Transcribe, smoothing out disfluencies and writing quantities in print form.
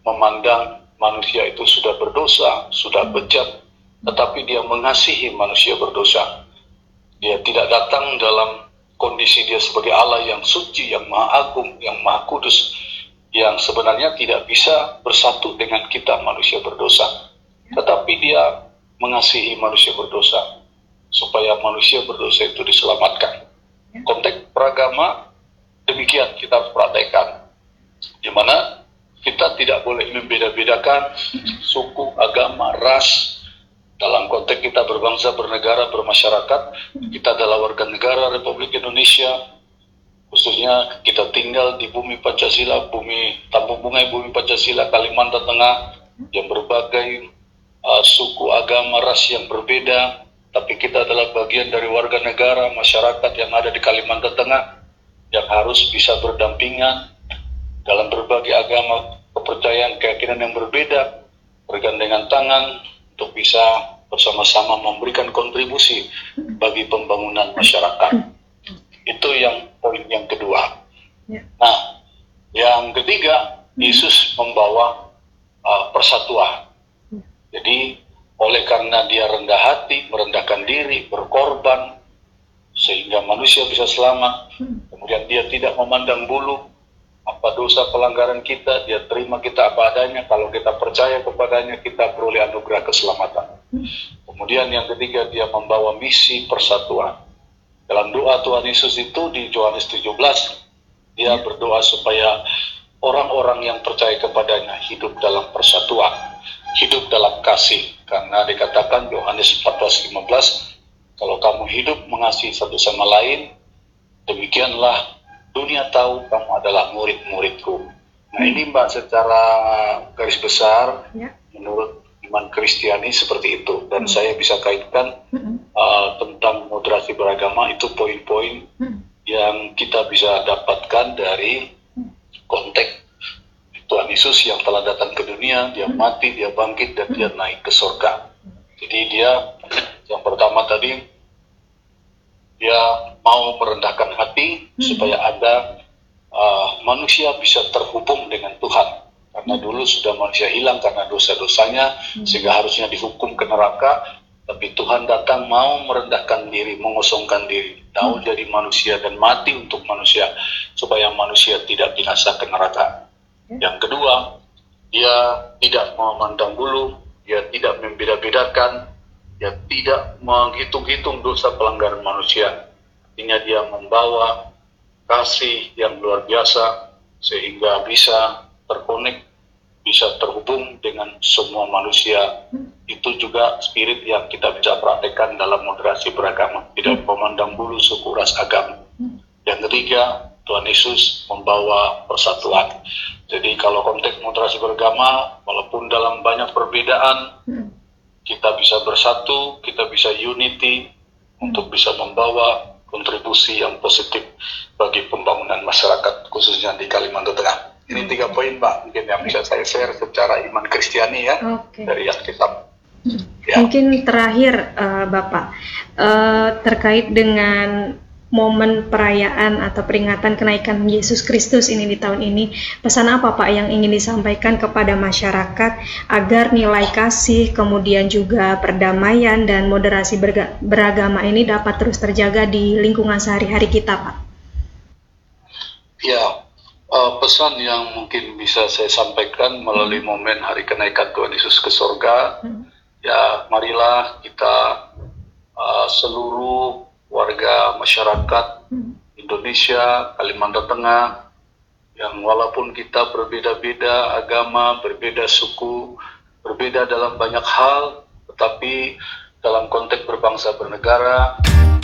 memandang manusia itu sudah berdosa, sudah bejat, tetapi dia mengasihi manusia berdosa. Dia tidak datang dalam kondisi dia sebagai Allah yang suci, yang maha agung, yang maha kudus, yang sebenarnya tidak bisa bersatu dengan kita manusia berdosa. Tetapi dia mengasihi manusia berdosa, supaya manusia berdosa itu diselamatkan. Konteks beragama demikian kita harus praktekkan, di mana kita tidak boleh membeda-bedakan suku, agama, ras. Dalam konteks kita berbangsa, bernegara, bermasyarakat, kita adalah warga negara Republik Indonesia, khususnya kita tinggal di bumi Pancasila, bumi Tambung Bungai, bumi Pancasila, Kalimantan Tengah, yang berbagai suku, agama, ras yang berbeda, tapi kita adalah bagian dari warga negara, masyarakat yang ada di Kalimantan Tengah, yang harus bisa berdampingan dalam berbagai agama, kepercayaan, keyakinan yang berbeda, bergandengan tangan untuk bisa bersama-sama memberikan kontribusi bagi pembangunan masyarakat. Itu yang poin yang kedua. Nah, yang ketiga, Yesus membawa persatuan. Jadi, oleh karena dia rendah hati, merendahkan diri, berkorban, sehingga manusia bisa selamat. Kemudian dia tidak memandang bulu apa dosa pelanggaran kita, dia terima kita apa adanya. Kalau kita percaya kepadanya, kita beroleh anugerah keselamatan. Kemudian yang ketiga, dia membawa misi persatuan. Dalam doa Tuhan Yesus itu di Yohanes 17, dia berdoa supaya orang-orang yang percaya kepadanya hidup dalam persatuan, hidup dalam kasih. Karena dikatakan Yohanes 14:15, kalau kamu hidup mengasihi satu sama lain, demikianlah dunia tahu kamu adalah murid-muridku. Nah ini Mbak, secara garis besar, menurut iman Kristiani seperti itu. Dan saya bisa kaitkan tentang moderasi beragama, itu poin-poin yang kita bisa dapatkan dari konteks Tuhan Yesus yang telah datang ke dunia, dia mati, dia bangkit, dan dia naik ke surga. Jadi dia, yang pertama tadi, dia mau merendahkan hati supaya ada manusia bisa terhubung dengan Tuhan. Karena dulu sudah manusia hilang karena dosa-dosanya, sehingga harusnya dihukum ke neraka. Tapi Tuhan datang mau merendahkan diri, mengosongkan diri, tahu jadi manusia dan mati untuk manusia, supaya manusia tidak binasa ke neraka. Yang kedua, dia tidak memandang bulu, dia tidak membeda-bedakan, dia tidak menghitung-hitung dosa pelanggaran manusia. Artinya dia membawa kasih yang luar biasa sehingga bisa terkonek, bisa terhubung dengan semua manusia. Itu juga spirit yang kita bisa praktekkan dalam moderasi beragama, tidak memandang bulu, suku, ras, agama. Yang ketiga, Tuhan Yesus membawa persatuan. Jadi kalau konteks moderasi beragama, walaupun dalam banyak perbedaan, kita bisa bersatu, kita bisa unity untuk bisa membawa kontribusi yang positif bagi pembangunan masyarakat, khususnya di Kalimantan Tengah. Ini 3 poin, Pak, mungkin yang bisa saya share secara iman Kristiani ya, dari Alkitab. Ya. Mungkin terakhir, Bapak, terkait dengan momen perayaan atau peringatan kenaikan Yesus Kristus ini di tahun ini, pesan apa Pak yang ingin disampaikan kepada masyarakat agar nilai kasih, kemudian juga perdamaian dan moderasi beragama ini dapat terus terjaga di lingkungan sehari-hari kita, Pak? Ya, pesan yang mungkin bisa saya sampaikan melalui momen hari kenaikan Tuhan Yesus ke surga, ya marilah kita seluruh warga masyarakat Indonesia, Kalimantan Tengah, yang walaupun kita berbeda-beda agama, berbeda suku, berbeda dalam banyak hal, tetapi dalam konteks berbangsa bernegara,